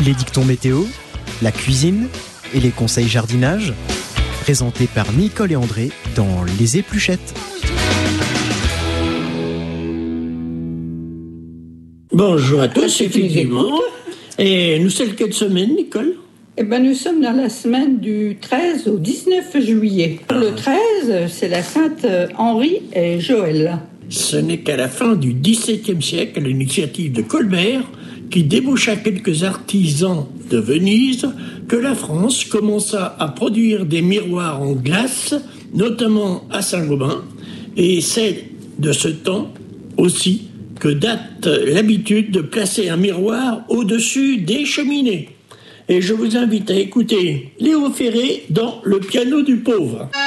Les dictons météo, la cuisine et les conseils jardinage, présentés par Nicole et André dans Les Épluchettes. Bonjour à tous, effectivement. Et nous, c'est quelle semaine, Nicole ? Nous sommes dans la semaine du 13 au 19 juillet. Le 13, c'est la Sainte Henri et Joël. Ce n'est qu'à la fin du XVIIe siècle, à l'initiative de Colbert, qui débaucha quelques artisans de Venise, que la France commença à produire des miroirs en glace, notamment à Saint-Gobain. Et c'est de ce temps aussi que date l'habitude de placer un miroir au-dessus des cheminées. Et je vous invite à écouter Léo Ferré dans Le piano du pauvre.